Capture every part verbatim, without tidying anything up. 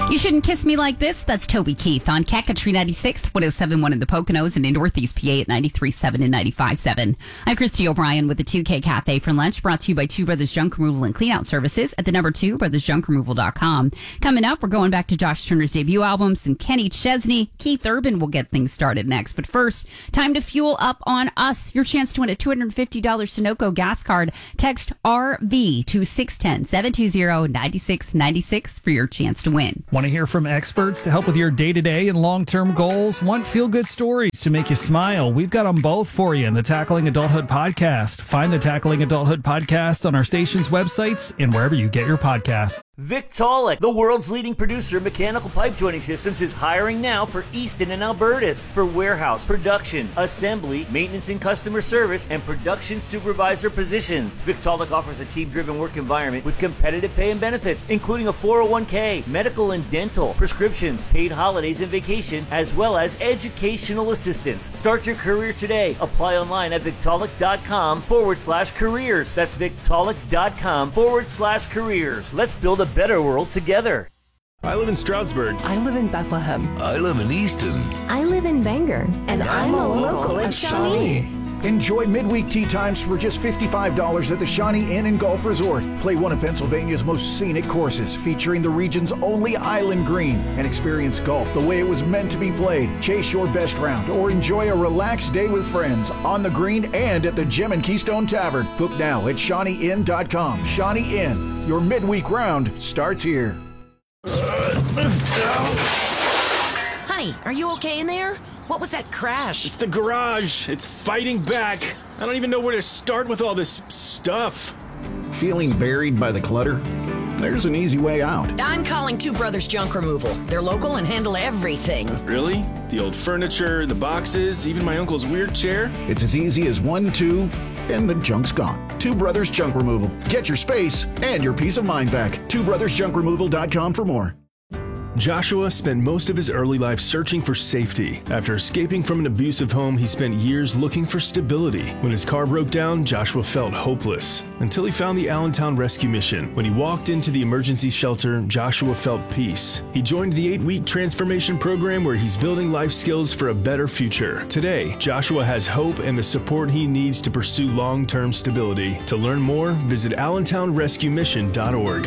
You Shouldn't Kiss Me Like This. That's Toby Keith on Cat Country ninety-six, one oh seven point one in the Poconos, and in Northeast P A at ninety-three point seven and ninety-five point seven. I'm Christy O'Brien with the two K Cafe for lunch, brought to you by Two Brothers Junk Removal and Cleanout Services at the number two, brothers junk removal dot com. Coming up, we're going back to Josh Turner's debut albums, and Kenny Chesney. Keith Urban will get things started next. But first, time to fuel up on us. Your chance to win a two hundred fifty dollars Sunoco gas card. Text R V to six one zero, seven two zero, nine six nine six for your chance to win. Want to hear from experts to help with your day-to-day and long-term goals? Want feel-good stories to make you smile? We've got them both for you in the Tackling Adulthood podcast. Find the Tackling Adulthood podcast on our station's websites and wherever you get your podcasts. Victaulic, the world's leading producer of mechanical pipe joining systems, is hiring now for Easton and Albertus for warehouse, production, assembly, maintenance and customer service, and production supervisor positions. Victaulic offers a team-driven work environment with competitive pay and benefits, including a four oh one k, medical and dental, prescriptions, paid holidays and vacation, as well as educational assistance. Start your career today. Apply online at Victaulic.com forward slash careers. That's Victaulic.com forward slash careers. Let's build a better world together. I live in Stroudsburg. I live in Bethlehem. I live in Easton. I live in Bangor. And, and I'm, I'm a local, local at Shawnee. Enjoy midweek tea times for just fifty-five dollars at the Shawnee Inn and Golf Resort. Play one of Pennsylvania's most scenic courses, featuring the region's only island green, and experience golf the way it was meant to be played. Chase your best round or enjoy a relaxed day with friends on the green and at the Gem and Keystone Tavern. Book now at Shawnee Inn dot com. Shawnee Inn, your midweek round starts here. Honey, are you okay in there? What was that crash? It's the garage. It's fighting back. I don't even know where to start with all this stuff. Feeling buried by the clutter? There's an easy way out. I'm calling Two Brothers Junk Removal. They're local and handle everything. Really? The old furniture, the boxes, even my uncle's weird chair? It's as easy as one, two, and the junk's gone. Two Brothers Junk Removal. Get your space and your peace of mind back. two brothers junk removal dot com for more. Joshua spent most of his early life searching for safety. After escaping from an abusive home, he spent years looking for stability. When his car broke down, Joshua felt hopeless, until he found the Allentown Rescue Mission. When he walked into the emergency shelter, Joshua felt peace. He joined the eight-week transformation program where he's building life skills for a better future. Today, Joshua has hope and the support he needs to pursue long-term stability. To learn more, visit allentown rescue mission dot org.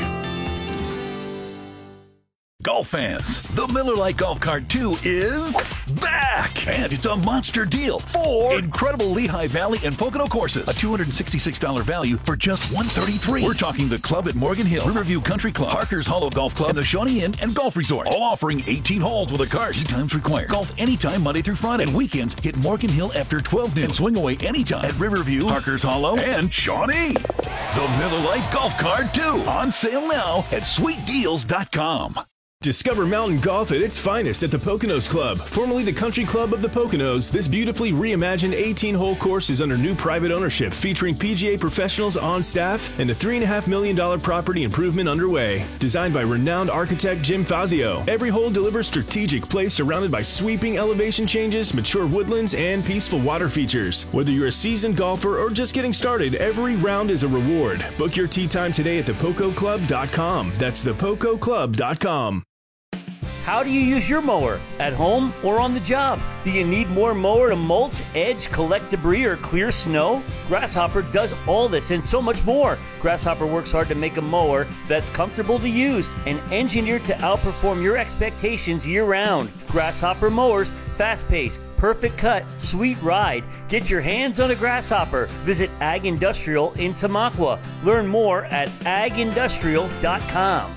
Golf fans, the Miller Lite Golf Cart two is back! And it's a monster deal. Four incredible Lehigh Valley and Pocono courses. A two hundred sixty-six dollars value for just one hundred thirty-three dollars. We're talking the Club at Morgan Hill, Riverview Country Club, Parker's Hollow Golf Club, and the Shawnee Inn and Golf Resort. All offering eighteen holes with a cart. Tee times required. Golf anytime Monday through Friday. And weekends, hit Morgan Hill after twelve noon. And swing away anytime at Riverview, Parker's Hollow, and Shawnee. The Miller Lite Golf Cart two. On sale now at sweet deals dot com. Discover mountain golf at its finest at the Poconos Club, formerly the Country Club of the Poconos. This beautifully reimagined eighteen-hole course is under new private ownership, featuring P G A professionals on staff and a three point five million dollars property improvement underway. Designed by renowned architect Jim Fazio, every hole delivers strategic play surrounded by sweeping elevation changes, mature woodlands, and peaceful water features. Whether you're a seasoned golfer or just getting started, every round is a reward. Book your tee time today at the poco club dot com. That's the poco club dot com. How do you use your mower? At home or on the job? Do you need more mower to mulch, edge, collect debris, or clear snow? Grasshopper does all this and so much more. Grasshopper works hard to make a mower that's comfortable to use and engineered to outperform your expectations year-round. Grasshopper mowers, fast pace, perfect cut, sweet ride. Get your hands on a Grasshopper. Visit Ag Industrial in Tamaqua. Learn more at ag industrial dot com.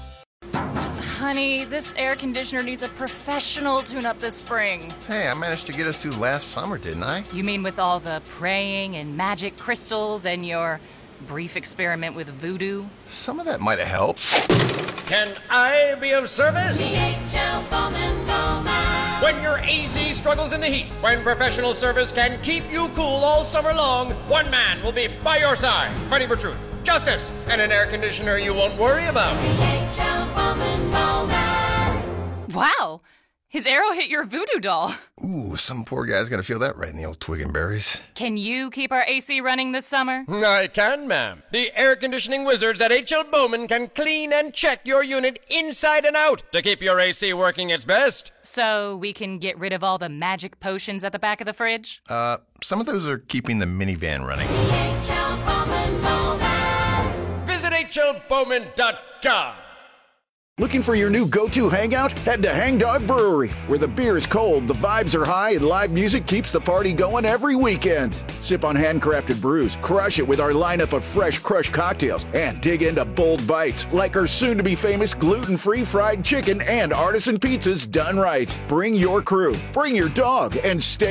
Honey, this air conditioner needs a professional tune-up this spring. Hey, I managed to get us through last summer, didn't I? You mean with all the praying and magic crystals and your brief experiment with voodoo? Some of that might have helped. Can I be of service? D H L Bowman Bowman. When your A Z struggles in the heat, when professional service can keep you cool all summer long, one man will be by your side, fighting for truth, justice, and an air conditioner you won't worry about. D H L Bowman Bowman. Wow! His arrow hit your voodoo doll. Ooh, some poor guy's gonna feel that right in the old twig and berries. Can you keep our A C running this summer? I can, ma'am. The air conditioning wizards at H L Bowman can clean and check your unit inside and out to keep your A C working its best. So we can get rid of all the magic potions at the back of the fridge? Uh, some of those are keeping the minivan running. H L Bowman Bowman. Visit H L Bowman dot com. Looking for your new go-to hangout? Head to Hangdog Brewery, where the beer is cold, the vibes are high, and live music keeps the party going every weekend. Sip on handcrafted brews, crush it with our lineup of fresh crushed cocktails, and dig into bold bites like our soon-to-be famous gluten-free fried chicken and artisan pizzas done right. Bring your crew, bring your dog, and stay